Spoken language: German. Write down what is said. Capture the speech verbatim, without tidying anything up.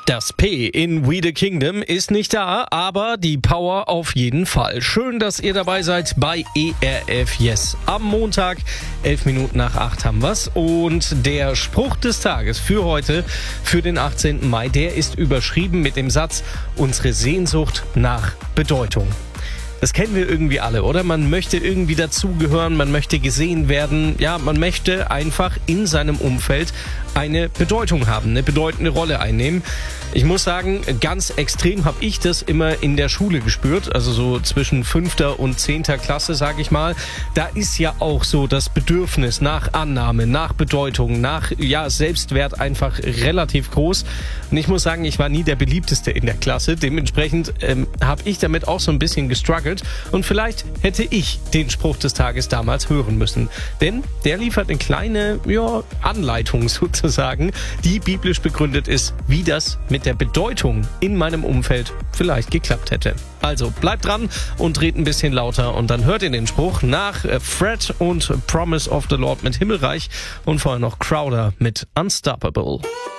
Das P in We the Kingdom ist nicht da, aber die Power auf jeden Fall. Schön, dass ihr dabei seid bei E R F Yes. Am Montag, elf Minuten nach acht haben wir's. Und der Spruch des Tages für heute, für den achtzehnten Mai, der ist überschrieben mit dem Satz: Unsere Sehnsucht nach Bedeutung. Das kennen wir irgendwie alle, oder? Man möchte irgendwie dazugehören, man möchte gesehen werden. Ja, man möchte einfach in seinem Umfeld eine Bedeutung haben, eine bedeutende Rolle einnehmen. Ich muss sagen, ganz extrem habe ich das immer in der Schule gespürt, also so zwischen fünfter und zehnter Klasse, sage ich mal. Da ist ja auch so das Bedürfnis nach Annahme, nach Bedeutung, nach ja Selbstwert einfach relativ groß. Und ich muss sagen, ich war nie der beliebteste in der Klasse. Dementsprechend ähm, habe ich damit auch so ein bisschen gestruggelt. Und vielleicht hätte ich den Spruch des Tages damals hören müssen. Denn der liefert eine kleine ja, Anleitung sozusagen, die biblisch begründet ist, wie das mit der Bedeutung in meinem Umfeld vielleicht geklappt hätte. Also bleibt dran und dreht ein bisschen lauter und dann hört ihr den Spruch nach Fred und Promise of the Lord mit Himmelreich und vorher noch Crowder mit Unstoppable.